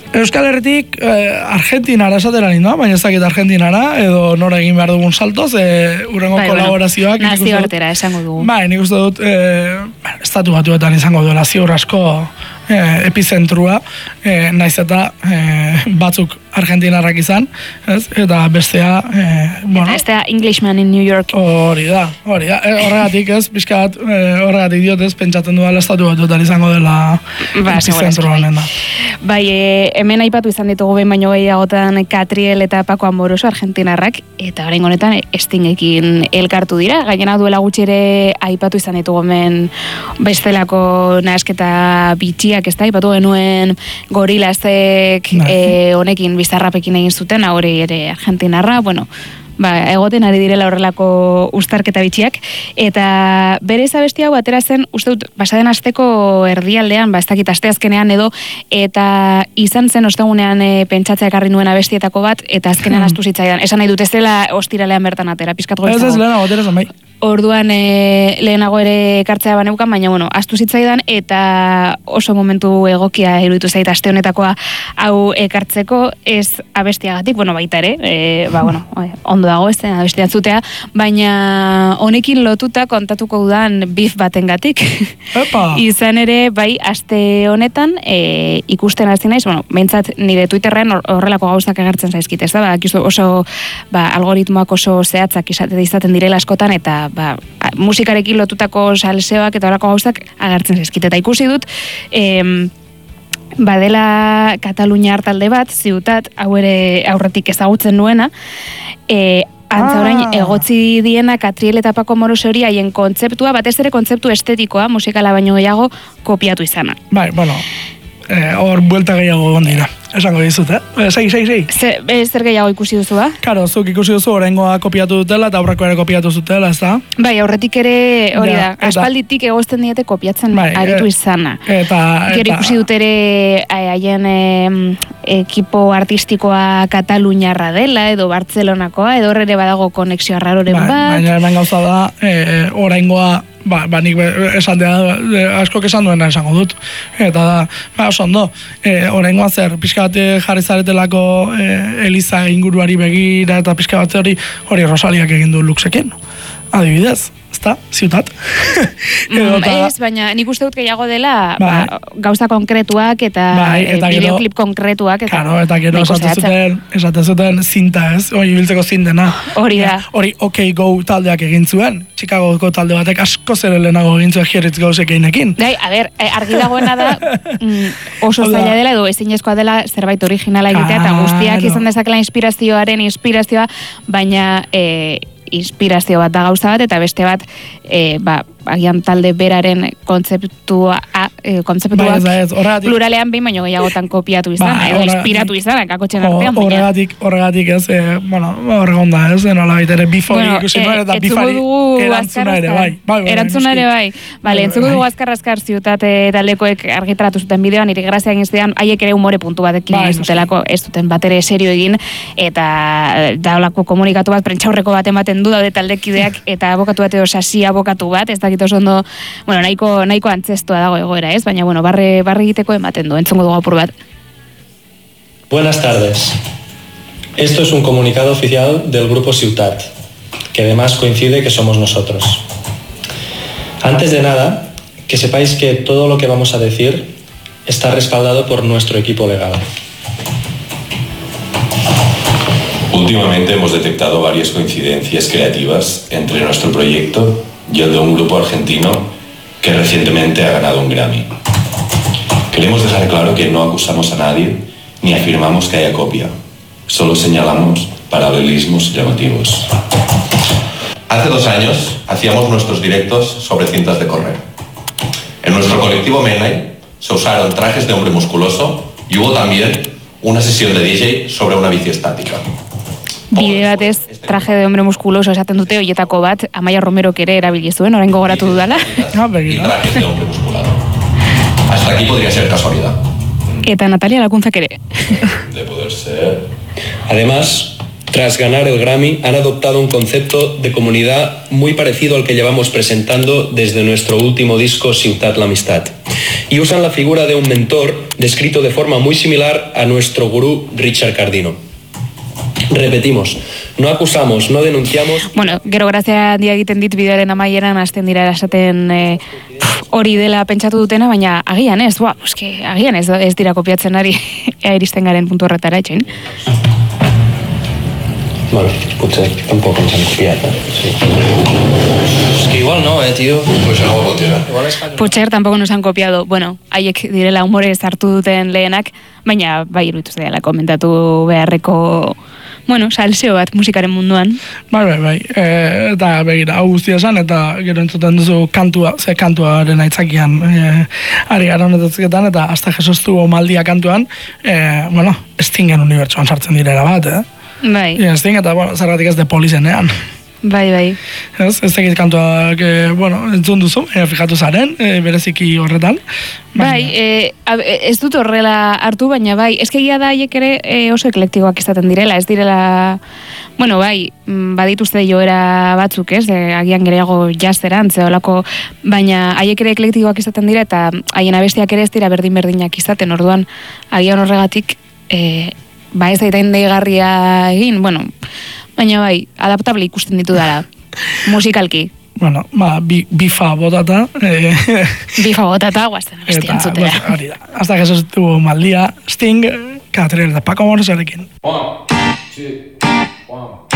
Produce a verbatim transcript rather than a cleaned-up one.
Euskal Herritik eh, Argentinara esatera nindoa, baina ez dakit Argentinara, edo nora egin behar dugun saltoz, eh, urengo bai, kolaborazioak. Bueno, nazio artera esango dugu. Bai, nik uste dut, eh, estatu batuetan izango duela ziur asko eh, epizentrua, eh, naiz eta eh, batzuk argentinarrak izan, ez? Eta bestea, eh, bueno. Eta bestea Englishman in New York. Hori da, hori da. E, horregatik ez, pixka bat, e, horregatik diot ez, pentsatzen duela estatu batuetan izango dela ba, epizentro honen da. Bai, e, hemen aipatu izan ditugu behin baino gehiagotan Catriel eta Paco Amoroso argentinarrak, eta orain honetan Stingekin elkartu dira. Gainera duela gutxi ere aipatu izan ditugu hemen bestelako nahasketa bitxiak, ez da, aipatu genuen Gorillazek e, honekin bizarrapekin egin zuten, hori ere argentinarra, bueno, ba, egoten ari direla horrelako uztarketa bitxiak, eta bere abesti hau atera zen, uste dut, pasaden asteko erdialdean, ba, ez dakit asteazkenean edo, eta izan zen ostegunean e, pentsatzea ekarri nuen abestietako bat, eta azkenean astu zitzaidan. Esan nahi dut, ez dela ostiralean bertan atera, pizkat goizago. Ez ez lehenago, atera zen bai. Orduan e, lehenago ere ekartzea baneukan, baina bueno, astu zitzaidan eta oso momentu egokia iruditu zait aste honetakoa hau ekartzeko, ez abestiagatik, bueno, baita ere, e, ba, bueno, ondo dago ez abestia entzutea, baina honekin lotuta kontatuko dudan beef batengatik. Izan ere, bai, aste honetan e, ikusten hasi naiz, bueno, behintzat nire Twitterren horrelako gauzak agertzen zaizkit, ez da, ba, oso ba, algoritmoak oso zehatzak izaten direla askotan, eta ba, musikarekin lotutako salseoak eta horako gauzak agertzen zaizkit. Eta ikusi dut, em, badela Kataluniar talde bat, Ziutat, hau ere aurretik ezagutzen nuena, e, antza orain ah. egotzi diena Catriel eta Paco Amoroso hori haien kontzeptua, batez ere kontzeptu estetikoa, musikala baino gehiago, kopiatu izana. Bai, bueno, hor eh, buelta gehiago gondira. Esango dizut, eh? Sei, sei, sei. Zer, zer gehiago ikusi duzu, ba? Karo, zuk ikusi duzu, oraingoa kopiatu dutela, eta aurreko ere kopiatu zutela, ez da? Bai, aurretik ere, hori da, ja, aspalditik egozten diete kopiatzen bai, aritu izana. Eta, Gero ikusi dut ere, haien e, ekipo artistikoa Kataluniarra dela, edo Bartzelonakoa, edo horre badago konexioa raroren bai, bat. Baina hemen gauza da, e, oraingoa, ba, ba nik esan dea, askok esan duena esango dut. Eta da, ba, oso ondo, e, oraingoa zer, pixka bat jarri zaretelako e, Eliza inguruari begira eta pixka bat hori hori Rosaliak egin du Luxekin. Adibidez, ezta? Ziutat. mm, ez, baina nik uste dut gehiago dela bai. ba, gauza konkretuak eta, bai, eta e, bideoklip konkretuak. Eta, claro, eta gero esaten zuten, esaten zuten zinta, ez? Hori biltzeko zintena. Hori da. Hori OK Go taldeak egin zuen. Chicagoko talde batek asko zer lehenago egin zuen Jerritz Gauzek eginekin. Dai, a ber, argi dagoena da mm, oso zaila dela edo ezinezkoa dela zerbait originala egitea, eta guztiak izan dezakela inspirazioaren inspirazioa, baina e, inspirazio bat da gauza bat, eta beste bat e, ba, agian talde beraren kontzeptua e, kontzeptuak bai, pluralean behin baino gehiagotan kopiatu izan, ba, edo inspiratu izan, kakotxen artean. Horregatik, horregatik ez, e, bueno, horregonda ez, nola baitere bifori bueno, ikusi nuen, eta e, bifari erantzuna ere, bai. bai, bai erantzuna ere, bai. Bale, entzuko dugu azkar-azkar Ziutat taldekoek argitaratu zuten bideoan, nire grazia egin zidean, haiek ere umore puntu batekin bai, ez dutelako, ez duten bat ere serio egin, eta daulako komunikatu bat, prentxaurreko bat ematen du daude taldekideak, eta abokatu bat edo sasi abokatu bat, ez dakit oso ondo, bueno, nahiko, nahiko antzestua dago egoera, ez? Baina, bueno, barre, barre egiteko ematen du, entzongo dugu apur bat. Buenas tardes. Esto es un comunicado oficial del grupo Ciutat, que además coincide que somos nosotros. Antes de nada, que sepáis que todo lo que vamos a decir está respaldado por nuestro equipo legal. Últimamente hemos detectado varias coincidencias creativas entre nuestro proyecto y el de un grupo argentino que recientemente ha ganado un Grammy. Queremos dejar claro que no acusamos a nadie ni afirmamos que haya copia, solo señalamos paralelismos llamativos. Hace dos años hacíamos nuestros directos sobre cintas de correr. En nuestro colectivo Menai se usaron trajes de hombre musculoso y hubo también una sesión de D J sobre una bici estática. Bide batez, traje de hombre musculoso esaten dute hoietako bat, Amaia Romerok ere erabili zuen, orain gogoratu dudala. Y trajes de hombre musculado. Hasta aquí podría ser casualidad. Eta Natalia Lakuntzak ere. De poder ser. Además, tras ganar el Grammy, han adoptado un concepto de comunidad muy parecido al que llevamos presentando desde nuestro último disco Ciutat l'Amistat. Y usan la figura de un mentor descrito de forma muy similar a nuestro gurú Richard Cardino. Repetimos, no acusamos, no denunciamos... Bueno, gero grazia handia egiten dit bideoaren amaieran hasten dira esaten eh, hori dela pentsatu dutena, baina agian ez, ba, eske, agian ez, ez dira kopiatzen ari ea iristen garen puntu horretara etxein. Bueno, potser tampoc ens han copiat, eh? Sí. Es que igual no, eh, tío. Pues algo copiará. Potser tampoco nos han copiado. Bueno, haiek direla humore hartu duten lehenak, baina bai iruditu dela komentatu beharreko, bueno, salseo bat musikaren munduan. Bai, bai, bai. E, eta begira, hau guztia esan, eta gero entzuten duzu kantua, ze kantuaren aitzakian e, ari gara honetazketan, eta hasta Jesus tuvo maldia kantuan, e, bueno, Stingen unibertsuan sartzen direra bat, eh? Bai. Ja, Sting, eta, bueno, zergatik ez de Polizenean. Bai, bai. Ez, ez tekit kantuak, e, bueno, entzun duzu, e, fijatu zaren, e, bereziki horretan. Bai, e, ez dut horrela hartu, baina bai, ezkegia da haiek ere e, oso eklektikoak izaten direla, ez direla, bueno, bai, badituzte joera batzuk, ez, de, agian gereago jazteran, zeolako, baina haiek ere eklektikoak izaten dira, eta haien abestiak ere ez dira berdin-berdinak izaten, orduan, agian horregatik, e, ba ez daitain deigarria egin, bueno, baina bai, adaptable ikusten ditu dara, musikalki. Bueno, ba, bi, bifa botata. Eh, bifa botata, guazten abesti entzutera. Eta, hori da. Hasta Jesus tuvo mal día, Sting, Catriel de Paco Morserekin. One, two, one.